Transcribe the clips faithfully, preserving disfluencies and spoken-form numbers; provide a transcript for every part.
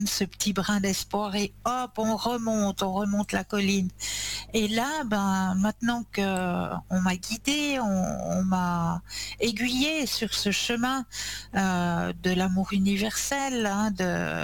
ce petit brin d'espoir et hop, on remonte, on remonte la colline. Et là, ben, maintenant que on m'a guidée, on, on m'a aiguillée sur ce chemin euh, de l'amour universel, hein, de,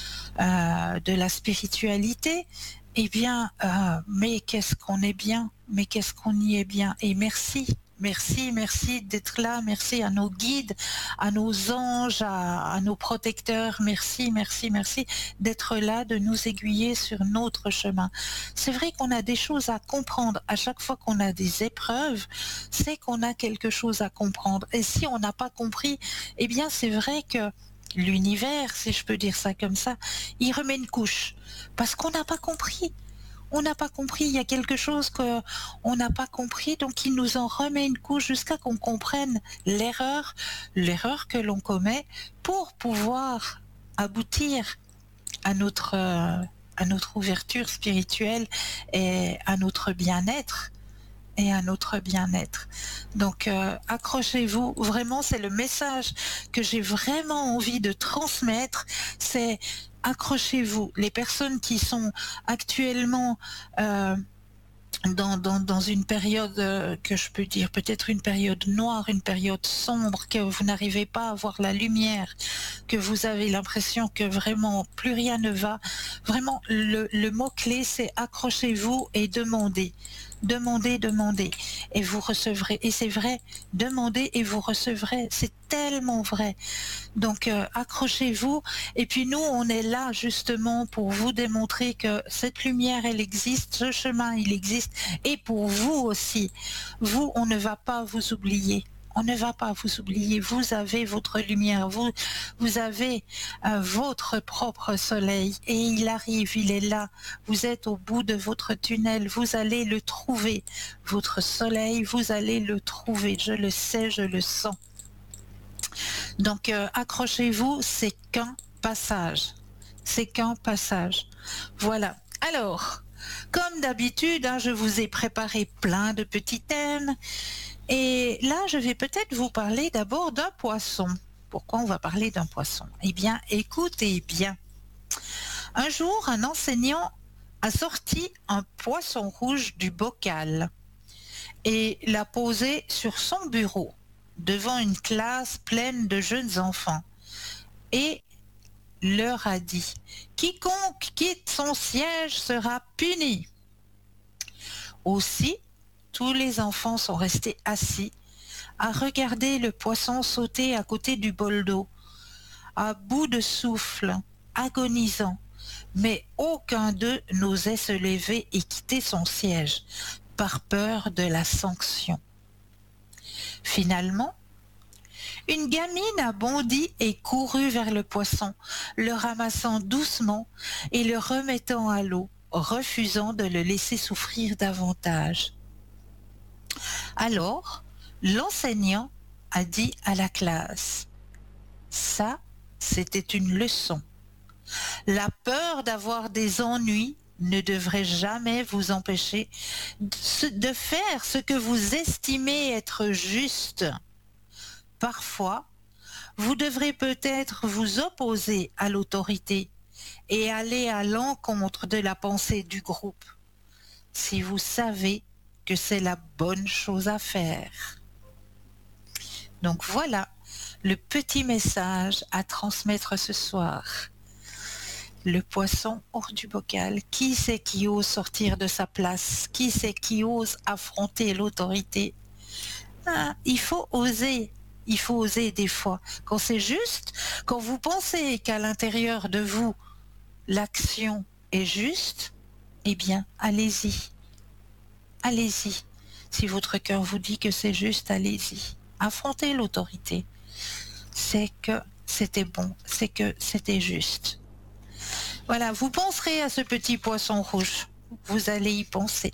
euh, de la spiritualité, eh bien, euh, mais qu'est-ce qu'on est bien, mais qu'est-ce qu'on y est bien. Et merci. Merci, merci d'être là, merci à nos guides, à nos anges, à, à nos protecteurs, merci, merci, merci d'être là, de nous aiguiller sur notre chemin. C'est vrai qu'on a des choses à comprendre à chaque fois qu'on a des épreuves, c'est qu'on a quelque chose à comprendre. Et si on n'a pas compris, eh bien c'est vrai que l'univers, si je peux dire ça comme ça, il remet une couche, parce qu'on n'a pas compris. On n'a pas compris, il y a quelque chose qu'on n'a pas compris, donc il nous en remet une couche jusqu'à qu'on comprenne l'erreur, l'erreur que l'on commet pour pouvoir aboutir à notre, euh, à notre ouverture spirituelle et à notre bien-être et à notre bien-être. Donc euh, accrochez-vous, vraiment c'est le message que j'ai vraiment envie de transmettre, c'est accrochez-vous. Les personnes qui sont actuellement euh, dans, dans, dans une période euh, que je peux dire peut-être une période noire, une période sombre, que vous n'arrivez pas à voir la lumière, que vous avez l'impression que vraiment plus rien ne va, vraiment le, le mot-clé c'est accrochez-vous et demandez. Demandez, demandez, et vous recevrez. Et c'est vrai, demandez et vous recevrez. C'est tellement vrai. Donc euh, accrochez-vous. Et puis nous, on est là justement pour vous démontrer que cette lumière, elle existe, ce chemin, il existe. Et pour vous aussi. Vous, on ne va pas vous oublier. On ne va pas vous oublier. Vous avez votre lumière. Vous, vous avez euh, votre propre soleil. Et il arrive, il est là. Vous êtes au bout de votre tunnel. Vous allez le trouver. Votre soleil, vous allez le trouver. Je le sais, je le sens. Donc, euh, accrochez-vous, c'est qu'un passage. C'est qu'un passage. Voilà. Alors, comme d'habitude, hein, je vous ai préparé plein de petits thèmes. Et là, je vais peut-être vous parler d'abord d'un poisson. Pourquoi on va parler d'un poisson? Eh bien, écoutez bien. Un jour, un enseignant a sorti un poisson rouge du bocal et l'a posé sur son bureau, devant une classe pleine de jeunes enfants, et leur a dit « Quiconque quitte son siège sera puni ». Aussi, tous les enfants sont restés assis à regarder le poisson sauter à côté du bol d'eau, à bout de souffle, agonisant, mais aucun d'eux n'osait se lever et quitter son siège, par peur de la sanction. Finalement, une gamine a bondi et couru vers le poisson, le ramassant doucement et le remettant à l'eau, refusant de le laisser souffrir davantage. Alors, l'enseignant a dit à la classe, « Ça, c'était une leçon. La peur d'avoir des ennuis ne devrait jamais vous empêcher de faire ce que vous estimez être juste. Parfois, vous devrez peut-être vous opposer à l'autorité et aller à l'encontre de la pensée du groupe, si vous savez que c'est la bonne chose à faire. » Donc voilà le petit message à transmettre ce soir. Le poisson hors du bocal. Qui c'est qui ose sortir de sa place? Qui c'est qui ose affronter l'autorité? Ah, il faut oser. Il faut oser des fois. Quand c'est juste, quand vous pensez qu'à l'intérieur de vous, l'action est juste, eh bien, allez-y. Allez-y. Si votre cœur vous dit que c'est juste, allez-y. Affrontez l'autorité. C'est que c'était bon, c'est que c'était juste. Voilà, vous penserez à ce petit poisson rouge. Vous allez y penser.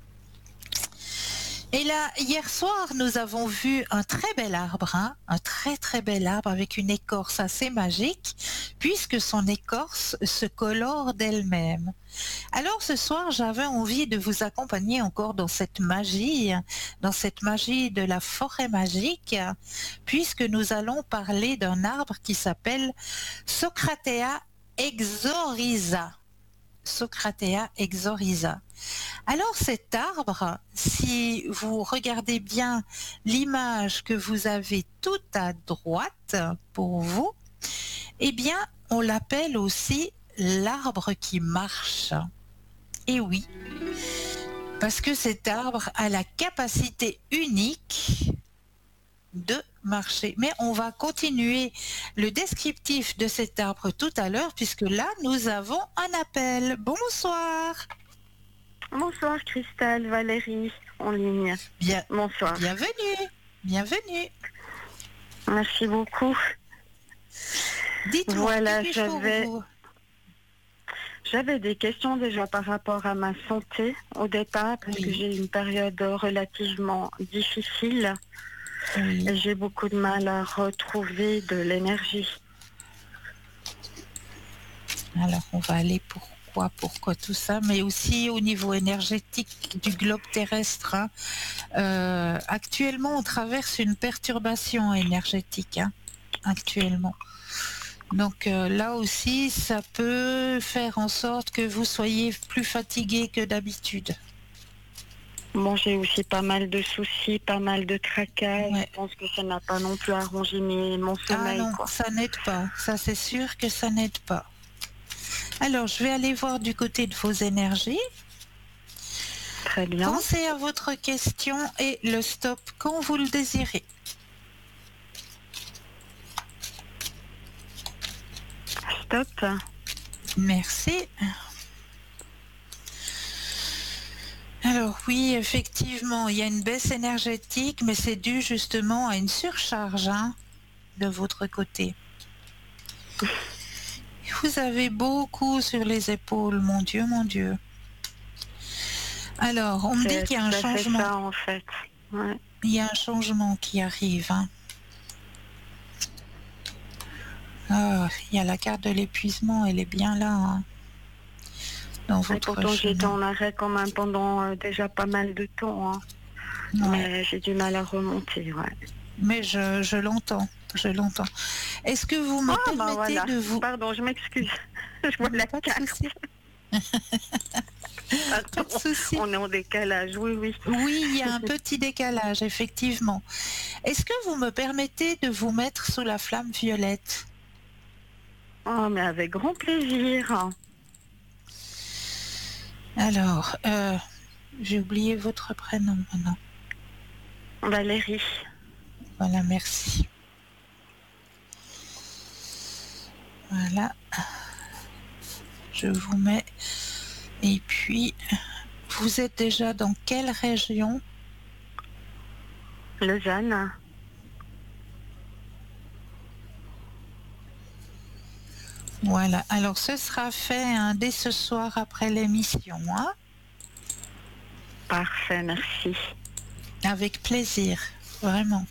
Et là, hier soir, nous avons vu un très bel arbre, hein, un très très bel arbre avec une écorce assez magique, puisque son écorce se colore d'elle-même. Alors ce soir, j'avais envie de vous accompagner encore dans cette magie, dans cette magie de la forêt magique, puisque nous allons parler d'un arbre qui s'appelle Socratea exoryza. Socratea exoryza. Alors cet arbre, si vous regardez bien l'image que vous avez tout à droite pour vous, eh bien, on l'appelle aussi l'arbre qui marche. Et oui, parce que cet arbre a la capacité unique de marcher. Mais on va continuer le descriptif de cet arbre tout à l'heure, puisque là, nous avons un appel. Bonsoir. Bonsoir Christelle, Valérie, en ligne. Bien, Bonsoir. Bienvenue. Bienvenue. Merci beaucoup. Dites-moi, voilà, que puis-je pour j'avais, vous? j'avais des questions déjà par rapport à ma santé au départ, parce Oui. que j'ai eu une période relativement difficile Oui. et j'ai beaucoup de mal à retrouver de l'énergie. Alors, on va aller pourquoi, pourquoi tout ça, mais aussi au niveau énergétique du globe terrestre. Hein. Euh, actuellement, on traverse une perturbation énergétique, hein, actuellement. Donc euh, là aussi, ça peut faire en sorte que vous soyez plus fatigué que d'habitude. Bon, j'ai aussi pas mal de soucis, pas mal de tracas. Ouais. Je pense que ça n'a pas non plus arrangé mes, mon Ah sommeil, non, quoi. ça n'aide pas. Ça, c'est sûr que ça n'aide pas. Alors, je vais aller voir du côté de vos énergies. Très bien. Pensez à votre question et le stop quand vous le désirez. Stop. Merci. Alors oui, effectivement, il y a une baisse énergétique, mais c'est dû justement à une surcharge, hein, de votre côté. Vous avez beaucoup sur les épaules, mon Dieu, mon Dieu. Alors, on me dit C'est qu'il y a un tout à fait changement. ça, en fait. Ouais. Il y a un changement qui arrive. Hein. Ah, il y a la carte de l'épuisement, elle est bien là. Hein, dans Et votre pourtant, j'ai été chemin. en arrêt quand même pendant euh, déjà pas mal de temps. Hein. Ouais. Mais j'ai du mal à remonter, ouais. Mais je, je l'entends, je l'entends. Est-ce que vous me Ah, permettez bah voilà. de vous... Pardon, je m'excuse. Je vois la Pas de carte. souci. Pas de souci. On est en décalage, oui, oui. Oui, il y a un petit décalage, effectivement. Est-ce que vous me permettez de vous mettre sous la flamme violette? Oh, mais avec grand plaisir. Alors, euh, j'ai oublié votre prénom maintenant. Valérie. Voilà, merci. Voilà. Je vous mets. Et puis, vous êtes déjà dans quelle région? Lausanne. Voilà. Alors, ce sera fait hein, dès ce soir après l'émission. Hein, Parfait, merci. avec plaisir, vraiment.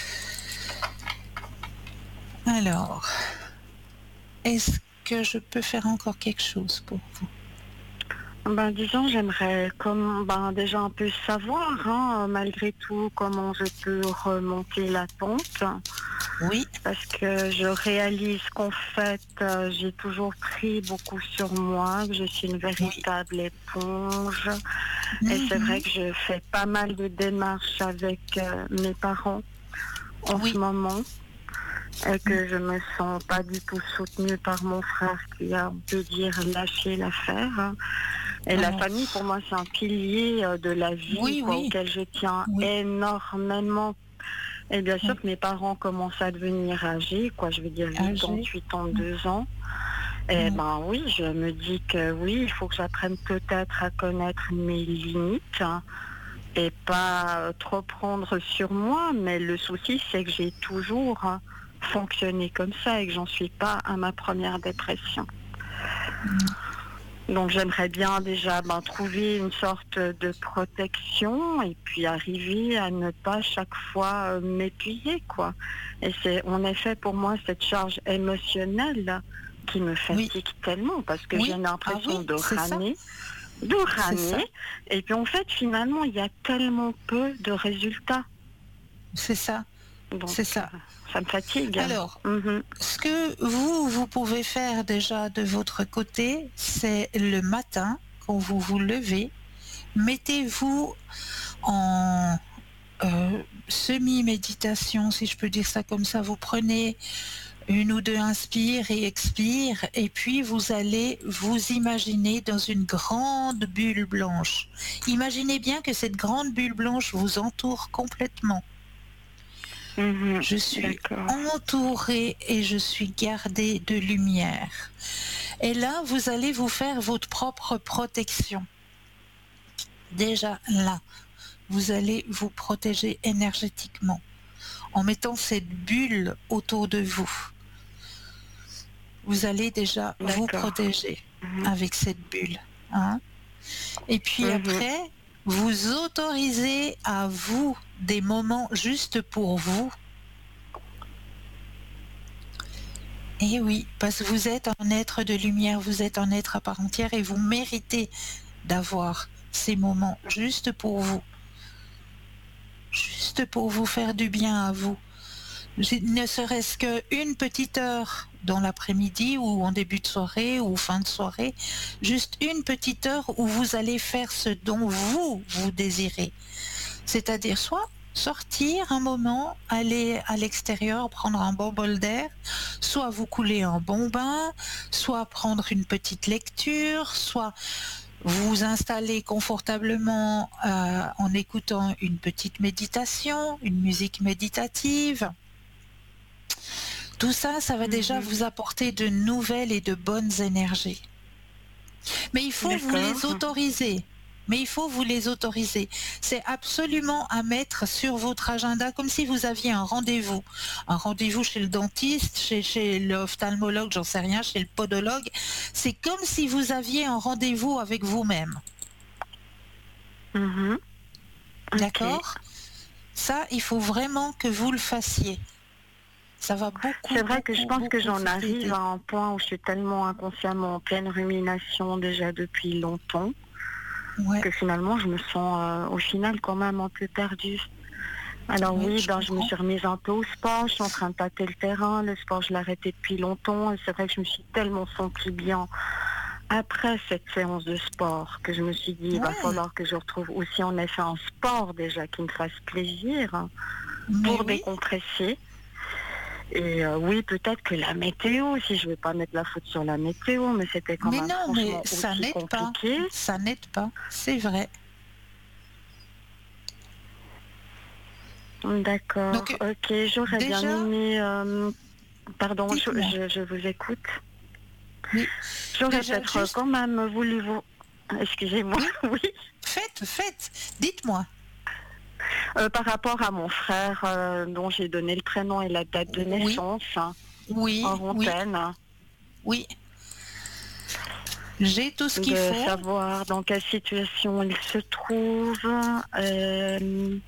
Alors, est-ce que je peux faire encore quelque chose pour vous? Ben, disons, j'aimerais comme, ben, déjà un peu savoir, hein, malgré tout, comment je peux remonter la pente. Oui. Parce que je réalise qu'en fait, euh, j'ai toujours pris beaucoup sur moi, que je suis une véritable éponge. Mm-hmm. Et c'est vrai que je fais pas mal de démarches avec euh, mes parents en oui. ce moment. Et que mm. je me sens pas du tout soutenue par mon frère qui a, on peut dire, lâché l'affaire. Et oh. la famille, pour moi, c'est un pilier euh, de la vie oui, quoi, oui. auquel je tiens oui. énormément. Et bien sûr oui. que mes parents commencent à devenir âgés, quoi, je veux dire huit ans, deux ans. Et oui. ben oui, je me dis que oui, il faut que j'apprenne peut-être à connaître mes limites hein, et pas trop prendre sur moi. Mais le souci, c'est que j'ai toujours hein, fonctionné comme ça et que j'en suis pas à ma première dépression. Mm. Donc j'aimerais bien déjà ben, trouver une sorte de protection et puis arriver à ne pas chaque fois euh, m'épuiser quoi. Et c'est en effet pour moi cette charge émotionnelle qui me fatigue oui. tellement parce que oui. j'ai l'impression ah oui, de ramer, ça. de ramer. Et puis en fait finalement il y a tellement peu de résultats. C'est ça. Donc, c'est ça. euh, ça me fatigue. Alors, Mhm. ce que vous, vous pouvez faire déjà de votre côté, c'est le matin, quand vous vous levez, mettez-vous en euh, semi-méditation, si je peux dire ça comme ça. Vous prenez une ou deux inspires et expires, et puis vous allez vous imaginer dans une grande bulle blanche. Imaginez bien que cette grande bulle blanche vous entoure complètement. Mhm. Je suis D'accord. entourée et je suis gardée de lumière. Et là, vous allez vous faire votre propre protection. Déjà là, vous allez vous protéger énergétiquement en mettant cette bulle autour de vous. Vous allez déjà vous D'accord. protéger Mhm. avec cette bulle. Hein? Et puis Mhm. après, vous autorisez à vous des moments juste pour vous. Et oui, parce que vous êtes un être de lumière, vous êtes un être à part entière et vous méritez d'avoir ces moments juste pour vous. Juste pour vous faire du bien à vous. Ne serait-ce qu'une petite heure dans l'après-midi ou en début de soirée ou fin de soirée, juste une petite heure où vous allez faire ce dont vous, vous désirez. C'est-à-dire soit sortir un moment, aller à l'extérieur, prendre un bon bol d'air, soit vous couler un bon bain, soit prendre une petite lecture, soit vous installer confortablement euh, en écoutant une petite méditation, une musique méditative. Tout ça, ça va Mhm. déjà vous apporter de nouvelles et de bonnes énergies. Mais il faut vous les D'accord. autoriser. Mais il faut vous les autoriser. C'est absolument à mettre sur votre agenda comme si vous aviez un rendez-vous. Un rendez-vous chez le dentiste, chez, chez l'ophtalmologue, j'en sais rien, chez le podologue. C'est comme si vous aviez un rendez-vous avec vous-même. Mhm. Ok. D'accord? Ça, il faut vraiment que vous le fassiez. Ça va beaucoup, C'est vrai que je beaucoup, pense que beaucoup j'en vous arrive aider. à un point où je suis tellement inconsciemment en pleine rumination déjà depuis longtemps Ouais, que finalement je me sens euh, au final quand même un peu perdue. Alors oui, oui, je ben, je me comprends. suis remise un peu au sport, je suis en train de tâter le terrain, le sport je l'ai arrêté depuis longtemps et c'est vrai que je me suis tellement sentie bien après cette séance de sport que je me suis dit il va Ouais, falloir que je retrouve aussi en effet un sport déjà qui me fasse plaisir hein, mais pour oui. décompresser. Et euh, oui, peut-être que la météo, si je ne vais pas mettre la faute sur la météo, mais c'était quand Mais même non, mais franchement ça aussi n'aide pas. compliqué. Ça n'aide pas. C'est vrai. D'accord, Donc, ok, j'aurais bien déjà, aimé... euh, pardon, je, dites-moi. je, je vous écoute. Oui. J'aurais Déjà, peut-être juste, quand même voulu vous... Excusez-moi, oui, oui. faites, faites. Dites-moi. Euh, par rapport à mon frère, euh, dont j'ai donné le prénom et la date de Oui, naissance, hein, oui, en oui, antenne, hein, oui. J'ai tout ce qu'il de faut. savoir dans quelle situation il se trouve. euh,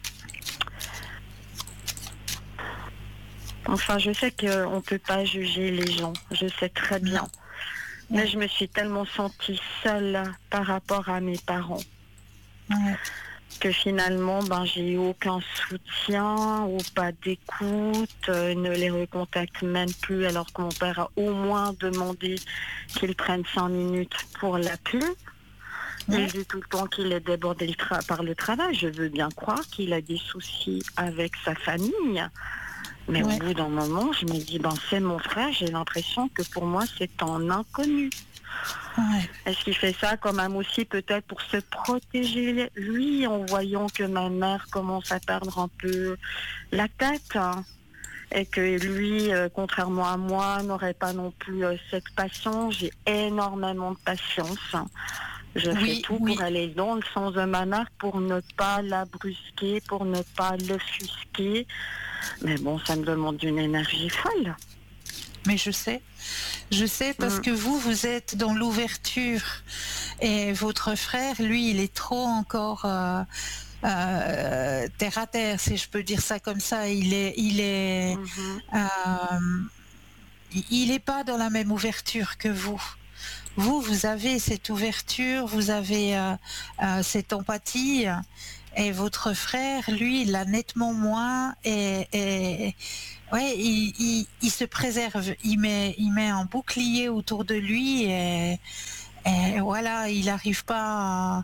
Enfin, je sais qu'on ne peut pas juger les gens, je sais très Non. bien. Mais Ouais, je me suis tellement sentie seule par rapport à mes parents ouais. que finalement, ben, j'ai eu aucun soutien ou pas d'écoute, euh, ne les recontacte même plus alors que mon père a au moins demandé qu'il prenne cinq minutes pour l'appeler. Il Ouais. dit tout le temps qu'il est débordé le tra- par le travail. Je veux bien croire qu'il a des soucis avec sa famille. Mais au Ouais. bout d'un moment, je me dis, ben c'est mon frère, j'ai l'impression que pour moi c'est un inconnu. Ouais. Est-ce qu'il fait ça quand même aussi peut-être pour se protéger lui en voyant que ma mère commence à perdre un peu la tête hein, et que lui, euh, contrairement à moi, n'aurait pas non plus euh, cette patience. J'ai énormément de patience. Je fais Oui, tout pour oui. aller dans le sens de ma mère, pour ne pas la brusquer, pour ne pas l'offusquer. Mais bon, ça me demande une énergie folle. Mais je sais. Je sais parce Mm. que vous, vous êtes dans l'ouverture. Et votre frère, lui, il est trop encore euh, euh, terre à terre, si je peux dire ça comme ça. Il est, il est, Mhm. euh, il est pas dans la même ouverture que vous. vous, vous avez cette ouverture, vous avez euh, euh, cette empathie, et votre frère, lui, il l'a nettement moins, et, et ouais, il, il, il se préserve, il met, il met un bouclier autour de lui, et, et voilà, il n'arrive pas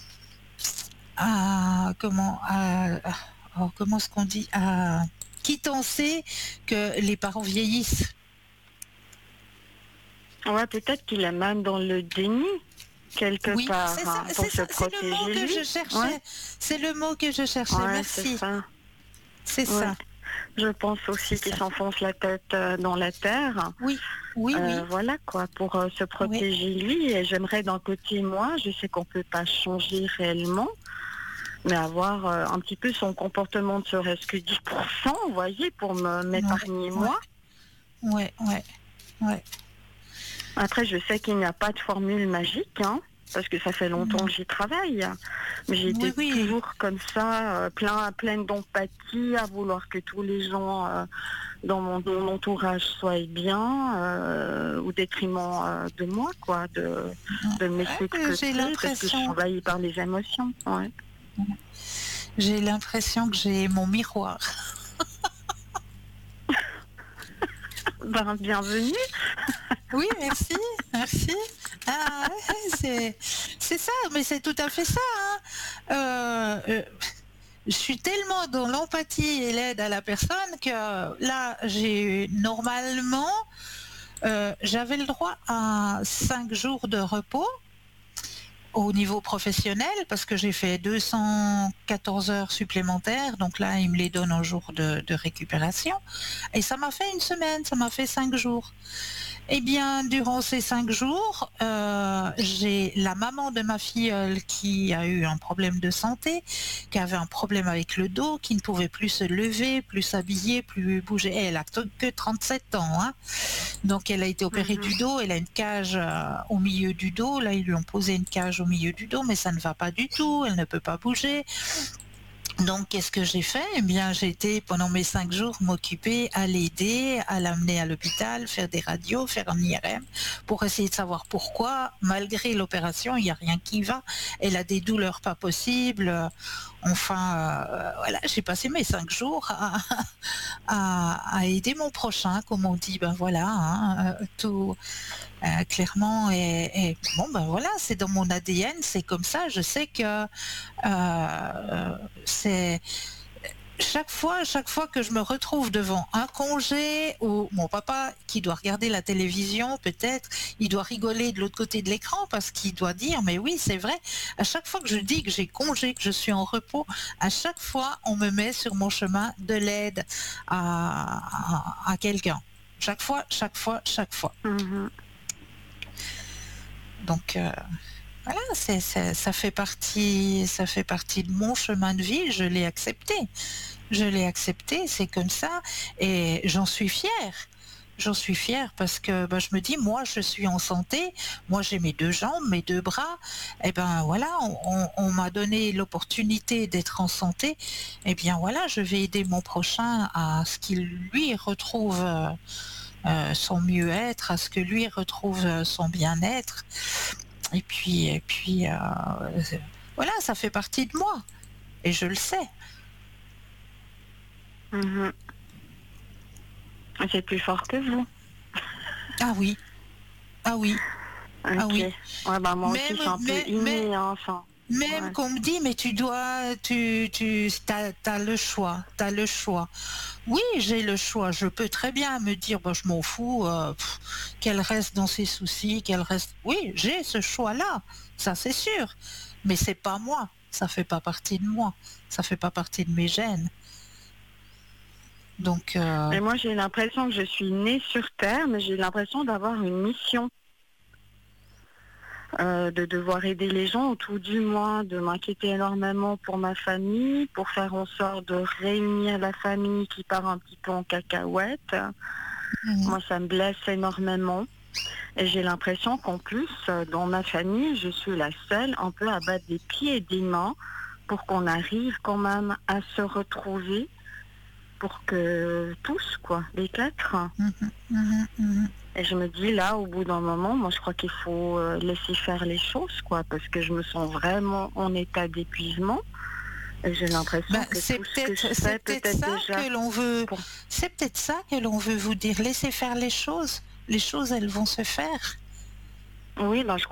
à, à comment, à, à- oh, comment est-ce qu'on dit, à quittancer que les parents vieillissent. Ouais, peut-être qu'il est même dans le déni, quelque Oui, part, c'est ça, hein, pour c'est se ça, c'est le mot protéger que lui. je Ouais, cherchais. C'est le mot que je cherchais. ouais, c'est Merci. ça. C'est Ouais. ça. Je pense C'est aussi qu'il ça. s'enfonce la tête euh, dans la terre. Oui, oui, Euh, oui. voilà quoi, pour euh, se Oui, protéger lui. Et j'aimerais d'un côté, moi, je sais qu'on peut pas changer réellement, mais avoir euh, un petit peu son comportement, ne serait-ce que dix pour cent, vous voyez, pour me ouais, m'épargner ouais, moi. ouais, ouais, ouais. Après, je sais qu'il n'y a pas de formule magique, hein, parce que ça fait longtemps Non. que j'y travaille. Mais j'ai Oui, été oui. toujours comme ça, euh, plein, pleine d'empathie, à vouloir que tous les gens euh, dans mon, dans mon entourage soient bien, euh, au détriment euh, de moi, quoi, de, de me laisser de Ouais, j'ai côté, parce que je suis l'impression, envahie par les émotions. Ouais. j'ai l'impression que j'ai mon miroir. Ben, bienvenue. Oui, merci, merci. Ah, ouais, c'est, c'est ça, mais c'est tout à fait ça, hein. Euh, euh, je suis tellement dans l'empathie et l'aide à la personne que là, j'ai normalement, euh, j'avais le droit à cinq jours de repos au niveau professionnel parce que j'ai fait deux cent quatorze heures supplémentaires, donc là, ils me les donnent en jour de, de récupération. Et ça m'a fait une semaine, ça m'a fait cinq jours. Eh bien, durant ces cinq jours, euh, j'ai la maman de ma filleule qui a eu un problème de santé, qui avait un problème avec le dos, qui ne pouvait plus se lever, plus s'habiller, plus bouger. Et elle a que trente-sept ans, hein. Donc elle a été opérée Mhm. du dos, elle a une cage euh, au milieu du dos. Là, ils lui ont posé une cage au milieu du dos, mais ça ne va pas du tout, elle ne peut pas bouger. Donc, qu'est-ce que j'ai fait? Eh bien, j'ai été pendant mes cinq jours m'occuper à l'aider, à l'amener à l'hôpital, faire des radios, faire un I R M, pour essayer de savoir pourquoi, malgré l'opération, il n'y a rien qui va. Elle a des douleurs pas possibles. Enfin, euh, voilà, j'ai passé mes cinq jours à, à, à aider mon prochain, comme on dit. Ben voilà, hein, euh, tout euh, clairement. Et, et bon, ben voilà, c'est dans mon A D N, c'est comme ça. Je sais que euh, c'est chaque fois, chaque fois que je me retrouve devant un congé ou mon papa qui doit regarder la télévision, peut-être, il doit rigoler de l'autre côté de l'écran parce qu'il doit dire, mais oui, c'est vrai, à chaque fois que je dis que j'ai congé, que je suis en repos, à chaque fois, on me met sur mon chemin de l'aide à, à, à quelqu'un. Chaque fois, chaque fois, chaque fois. Mhm. Donc, euh, voilà, c'est, c'est, ça fait partie, ça fait partie de mon chemin de vie. Je l'ai accepté. Je l'ai accepté, c'est comme ça, et j'en suis fière. J'en suis fière parce que bah, je me dis, moi, je suis en santé, moi, j'ai mes deux jambes, mes deux bras, et ben voilà, on, on, on m'a donné l'opportunité d'être en santé, et bien voilà, je vais aider mon prochain à ce qu'il lui retrouve euh, euh, son mieux-être, à ce que lui retrouve euh, son bien-être, et puis, et puis, euh, voilà, ça fait partie de moi, et je le sais. Mhm. C'est plus fort que vous. Ah oui, ah oui. Ah Ok. oui, Ouais, bah moi aussi, je même, suis un peu mais, mais, inné, hein, enfin. même Ouais. qu'on me dit, mais tu dois, tu, tu, t'as, t'as le choix, t'as le choix. Oui, j'ai le choix. Je peux très bien me dire, bah, je m'en fous, euh, pff, qu'elle reste dans ses soucis, qu'elle reste. Oui, j'ai ce choix-là, ça c'est sûr. Mais c'est pas moi, ça fait pas partie de moi, ça fait pas partie de mes gènes. Donc, euh, Mais moi, j'ai l'impression que je suis née sur Terre, mais j'ai l'impression d'avoir une mission, euh, de devoir aider les gens, ou tout du moins de m'inquiéter énormément pour ma famille, pour faire en sorte de réunir la famille qui part un petit peu en cacahuète. mhm, Moi, ça me blesse énormément. Et j'ai l'impression qu'en plus, euh, dans ma famille, je suis la seule un peu à battre des pieds et des mains pour qu'on arrive quand même à se retrouver, pour que tous, quoi, les quatre. mhm, mhm, mhm. Et je me dis là, au bout d'un moment, moi je crois qu'il faut euh, laisser faire les choses, quoi, parce que je me sens vraiment en état d'épuisement. Et j'ai l'impression Ben, que c'est tout ce que peut-être je c'est fais peut-être peut-être ça déjà que l'on veut pour... c'est peut-être ça que l'on veut vous dire. Laissez faire les choses. Les choses, elles vont se faire. Oui, ben, je